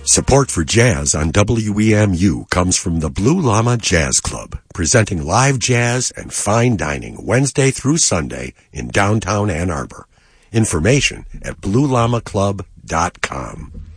Support for jazz on WEMU comes from the Blue Llama Jazz Club, presenting live jazz and fine dining Wednesday through Sunday in downtown Ann Arbor. Information at bluellamaclub.com.